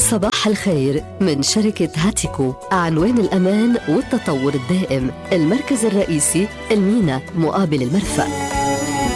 صباح الخير من شركة هاتيكو، عنوان الأمان والتطور الدائم، المركز الرئيسي المينا مقابل المرفأ.